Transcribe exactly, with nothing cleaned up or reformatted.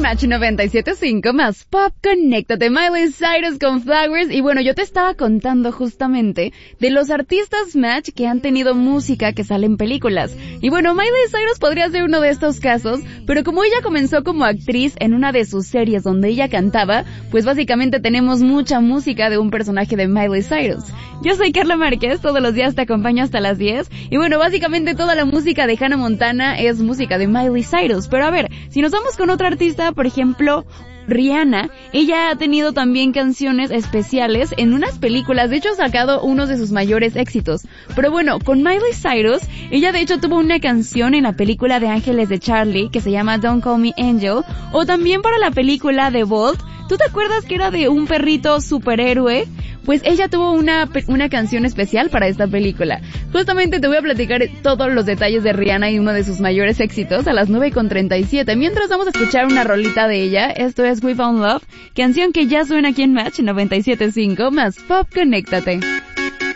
Match noventa y siete punto cinco más Pop, conéctate, Miley Cyrus con Flowers. Y bueno, yo te estaba contando justamente de los artistas Match que han tenido música que sale en películas. Y bueno, Miley Cyrus podría ser uno de estos casos, pero como ella comenzó como actriz en una de sus series donde ella cantaba, pues básicamente tenemos mucha música de un personaje de Miley Cyrus. Yo soy Carla Márquez, todos los días te acompaño hasta las diez. Y bueno, básicamente toda la música de Hannah Montana es música de Miley Cyrus. Pero a ver, si nos vamos con otra artista, por ejemplo, Rihanna, ella ha tenido también canciones especiales en unas películas, de hecho ha sacado uno de sus mayores éxitos. Pero bueno, con Miley Cyrus, ella de hecho tuvo una canción en la película de Ángeles de Charlie que se llama Don't Call Me Angel, o también para la película de Bolt. ¿Tú te acuerdas que era de un perrito superhéroe? Pues ella tuvo una una canción especial para esta película. Justamente te voy a platicar todos los detalles de Rihanna y uno de sus mayores éxitos a las nueve con treinta y siete. Mientras vamos a escuchar una rolita de ella, esto es We Found Love, canción que ya suena aquí en Match noventa y siete punto cinco más Pop, conéctate.